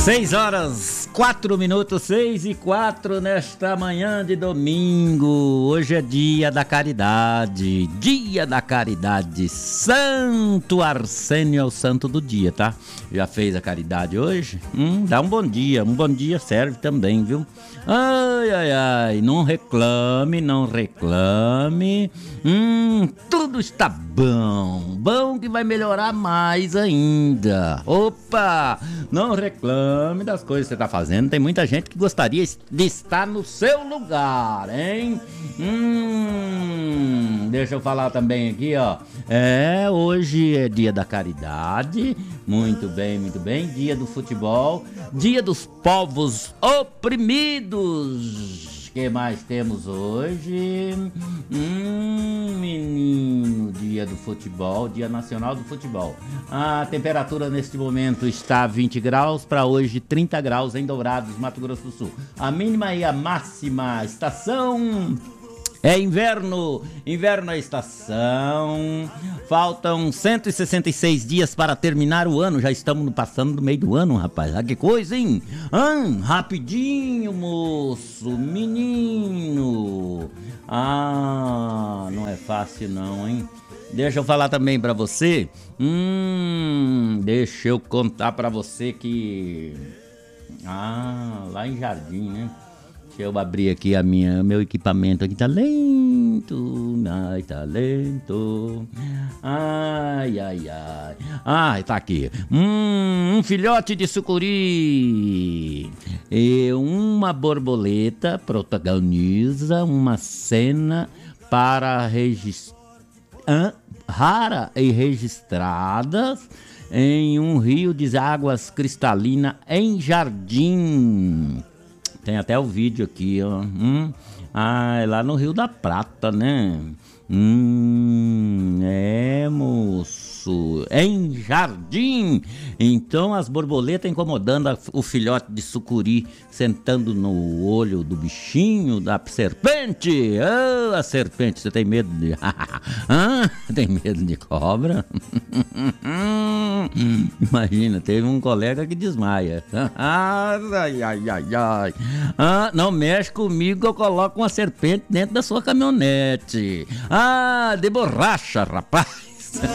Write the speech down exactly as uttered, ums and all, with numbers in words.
Seis horas, quatro minutos, seis e quatro nesta manhã de domingo. Hoje é dia da caridade, dia da caridade. Santo Arsênio é o santo do dia, tá? Já fez a caridade hoje? Hum, dá um bom dia, um bom dia serve também, viu? Ai, ai, ai, não reclame, não reclame. Hum, tudo está bom, bom que vai melhorar mais ainda. Opa, não reclame das coisas que você tá fazendo. Tem muita gente que gostaria de estar no seu lugar, hein? Hum, deixa eu falar também aqui, ó. É, hoje é dia da caridade. Muito bem, muito bem. Dia do futebol, dia dos povos oprimidos. Que mais temos hoje? Hum, menino, dia do futebol, dia nacional do futebol. A temperatura neste momento está vinte graus, para hoje trinta graus em Dourados, Mato Grosso do Sul. A mínima e a máxima estação é inverno, inverno é estação. Faltam cento e sessenta e seis dias para terminar o ano. Já estamos passando do meio do ano, rapaz. Ah, que coisa, hein? Ah, rapidinho, moço, menino. Ah, não é fácil não, hein? Deixa eu falar também pra você. Hum, deixa eu contar pra você que... Ah, lá em Jardim, né? Deixa eu abrir aqui a minha, meu equipamento aqui, tá lento, ai, tá lento, ai, ai, ai, ai, tá aqui, hum, um filhote de sucuri e uma borboleta protagoniza uma cena para registrar, rara e registradas em um rio de águas cristalinas em Jardim. Tem até o vídeo aqui, ó. Hum. Ah, é lá no Rio da Prata, né? Hum, é, moço. Em Jardim. Então as borboletas incomodando a, o filhote de sucuri, sentando no olho do bichinho, da serpente. Oh, a serpente, você tem medo de... ah, tem medo de cobra? Imagina, teve um colega que desmaia. Ai, ai, ai, ai. Ah, não mexe comigo que eu coloco uma serpente dentro da sua caminhonete. Ah, de borracha, rapaz.